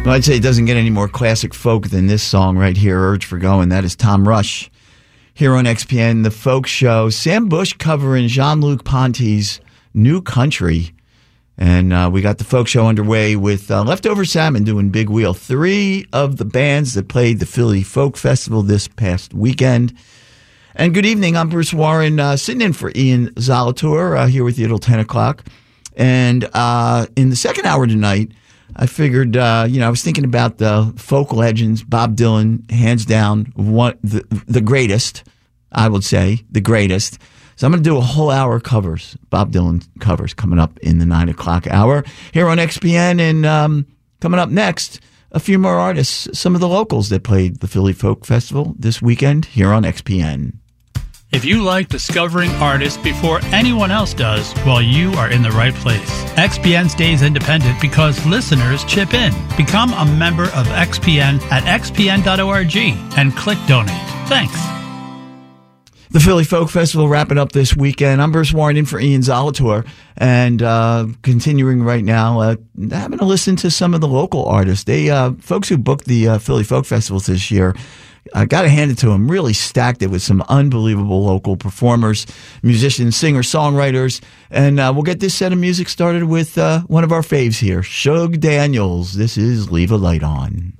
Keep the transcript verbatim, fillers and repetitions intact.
Well, I'd say it doesn't get any more classic folk than this song right here, Urge for Going. That is Tom Rush here on X P N, The Folk Show. Sam Bush covering Jean-Luc Ponty's New Country. And uh, we got the folk show underway with uh, Leftover Salmon doing Big Wheel. Three of the bands that played the Philly Folk Festival this past weekend. And good evening. I'm Bruce Warren, uh, sitting in for Ian Zalator, uh, here with you till ten o'clock. And uh, in the second hour tonight, I figured, uh, you know, I was thinking about the folk legends, Bob Dylan, hands down, one, the, the greatest, I would say, the greatest. So I'm going to do a whole hour covers, Bob Dylan covers, coming up in the nine o'clock hour here on X P N. And um, coming up next, a few more artists, some of the locals that played the Philly Folk Festival this weekend here on X P N. If you like discovering artists before anyone else does, well, you are in the right place. X P N stays independent because listeners chip in. Become a member of X P N at x p n dot org and click donate. Thanks. The Philly Folk Festival wrapping up this weekend. I'm Bruce Warren in for Ian Zalator, and uh, continuing right now, uh, having to listen to some of the local artists. They uh, folks who booked the uh, Philly Folk Festival this year, I got to hand it to them, really stacked it with some unbelievable local performers, musicians, singers, songwriters. And uh, we'll get this set of music started with uh, one of our faves here, Shug Daniels. This is Leave a Light On.